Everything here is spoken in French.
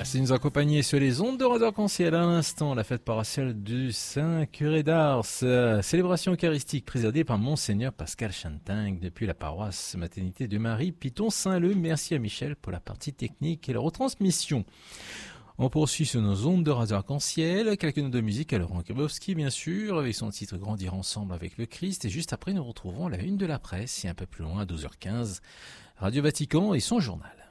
Merci de nous accompagner sur les ondes de Radio Arc-en-Ciel. À l'instant, la fête paroissiale du Saint-Curé d'Ars, célébration eucharistique présidée par Monseigneur Pascal Chanting depuis la paroisse Maternité de Marie, Piton-Saint-Leu. Merci à Michel pour la partie technique et la retransmission. On poursuit sur nos ondes de Radio Arc-en-Ciel, quelques notes de musique à Laurent Grabowski, bien sûr, avec son titre Grandir ensemble avec le Christ. Et juste après, nous retrouvons la une de la presse, et un peu plus loin, à 12h15, Radio Vatican et son journal.